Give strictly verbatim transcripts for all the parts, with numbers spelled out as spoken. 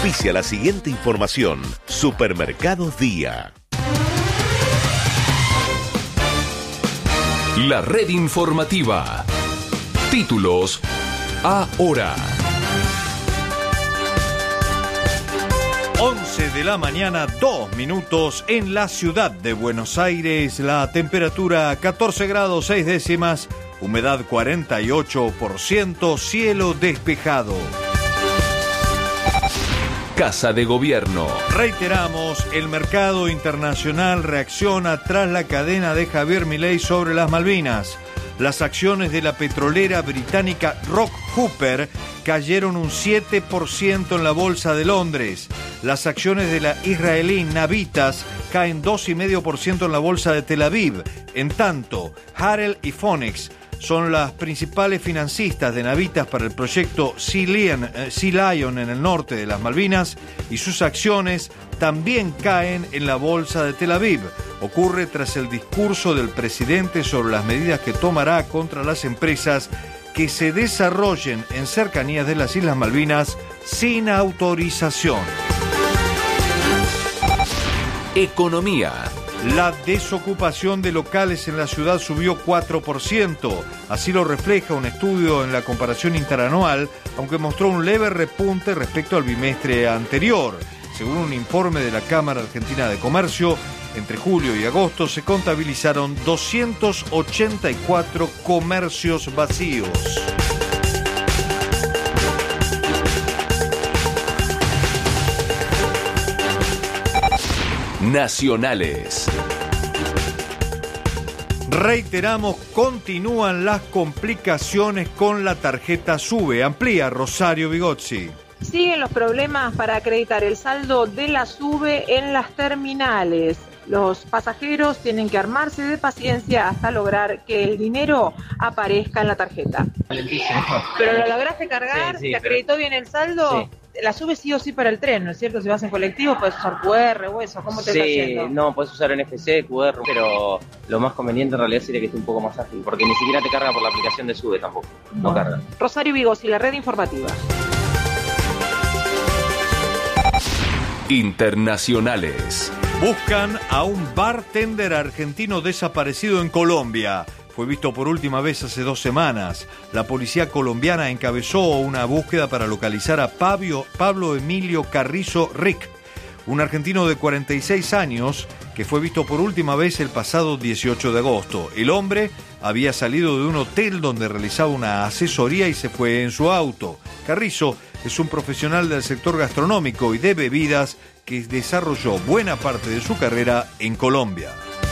Auspicia la siguiente información. Supermercados Día. La red informativa. Títulos ahora. once de la mañana, dos minutos en la ciudad de Buenos Aires. La temperatura catorce grados seis décimas, humedad cuarenta y ocho por ciento, cielo despejado. Casa de Gobierno. Reiteramos, el mercado internacional reacciona tras la cadena de Javier Milei sobre las Malvinas. Las acciones de la petrolera británica Rock Hooper cayeron un siete por ciento en la bolsa de Londres. Las acciones de la israelí Navitas caen dos coma cinco por ciento en la bolsa de Tel Aviv. En tanto, Harel y Phoenix son las principales financistas de Navitas para el proyecto Sea Lion, eh, Sea Lion en el norte de las Malvinas, y sus acciones también caen en la bolsa de Tel Aviv. Ocurre tras el discurso del presidente sobre las medidas que tomará contra las empresas que se desarrollen en cercanías de las Islas Malvinas sin autorización. Economía. La desocupación de locales en la ciudad subió cuatro por ciento. Así lo refleja un estudio en la comparación interanual, aunque mostró un leve repunte respecto al bimestre anterior. Según un informe de la Cámara Argentina de Comercio, entre julio y agosto se contabilizaron doscientos ochenta y cuatro comercios vacíos. Nacionales. Reiteramos, continúan las complicaciones con la tarjeta SUBE. Amplía Rosario Bigozzi. Siguen los problemas para acreditar el saldo de la SUBE en las terminales. Los pasajeros tienen que armarse de paciencia hasta lograr que el dinero aparezca en la tarjeta. ¿Pero lo lograste cargar? Sí, sí, ¿te acreditó pero... bien el saldo? Sí. La SUBE sí o sí para el tren, ¿no es cierto? Si vas en colectivo puedes usar cu erre o eso, ¿cómo te sí, está yendo? Sí, no, puedes usar N F C, cu erre, pero lo más conveniente en realidad sería que esté un poco más ágil, porque ni siquiera te carga por la aplicación de SUBE tampoco, no bueno. carga. Rosario Bigozzi, la red informativa. Internacionales. Buscan a un bartender argentino desaparecido en Colombia. Fue visto por última vez hace dos semanas. La policía colombiana encabezó una búsqueda para localizar a Pablo, Pablo Emilio Carrizo Rick, un argentino de cuarenta y seis años que fue visto por última vez el pasado dieciocho de agosto. El hombre había salido de un hotel donde realizaba una asesoría y se fue en su auto. Carrizo es un profesional del sector gastronómico y de bebidas que desarrolló buena parte de su carrera en Colombia.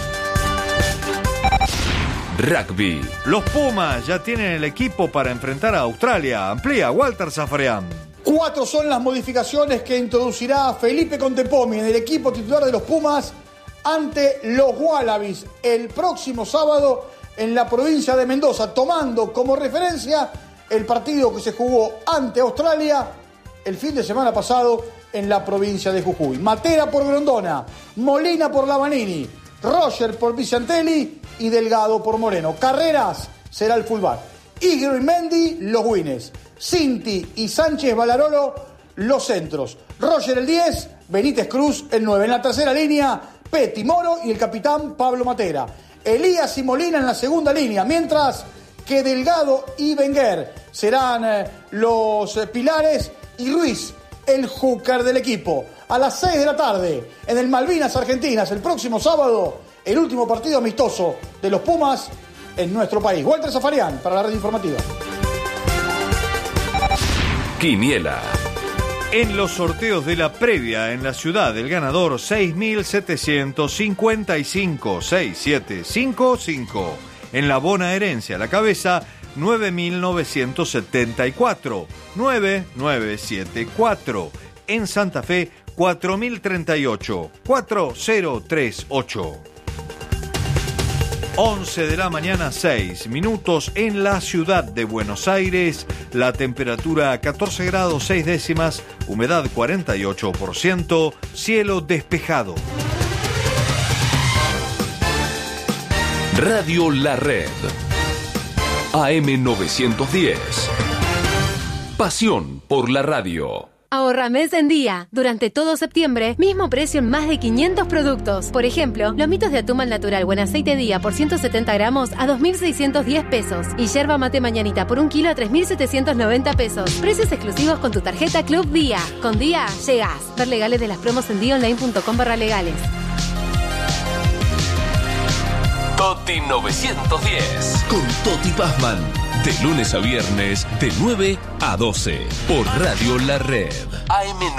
Rugby. Los Pumas ya tienen el equipo para enfrentar a Australia. Amplía Walter Zafarian. Cuatro son las modificaciones que introducirá Felipe Contepomi en el equipo titular de los Pumas ante los Wallabies el próximo sábado en la provincia de Mendoza, tomando como referencia el partido que se jugó ante Australia el fin de semana pasado en la provincia de Jujuy. Matera por Grondona, Molina por Lavanini, Roger por Vicentelli y Delgado por Moreno. Carreras será el fullback. Igor y Mendy los wines. Cinti y Sánchez Balarolo los centros. Roger el diez, Benítez Cruz el nueve. En la tercera línea, Peti Moro y el capitán Pablo Matera. Elías y Molina en la segunda línea, mientras que Delgado y Wenger serán eh, los eh, pilares y Ruiz el hooker del equipo. A las seis de la tarde, en el Malvinas Argentinas, el próximo sábado, el último partido amistoso de los Pumas en nuestro país. Walter Zafarian para la red informativa. Quiniela. En los sorteos de la previa en la ciudad, el ganador seis mil setecientos cincuenta y cinco, seis siete cinco cinco. En la bonaerense a la cabeza, nueve mil novecientos setenta y cuatro, nueve nueve siete cuatro. En Santa Fe, cuatro mil treinta y ocho, cuatro cero tres ocho. once de la mañana, seis minutos en la ciudad de Buenos Aires. La temperatura catorce grados seis décimas, humedad cuarenta y ocho por ciento, cielo despejado. Radio La Red. A M novecientos diez. Pasión por la radio. Ahorra mes en día. Durante todo septiembre, mismo precio en más de quinientos productos. Por ejemplo, lomitos de atún al natural o en aceite día por ciento setenta gramos a dos mil seiscientos diez pesos. Y yerba mate mañanita por un kilo a tres mil setecientos noventa pesos. Precios exclusivos con tu tarjeta Club Día. Con Día, llegás. Ver legales de las promos en día online punto com barra legales. Toti novecientos diez. Con Toti Pazman. De lunes a viernes, de nueve a doce. Por Radio La Red. A M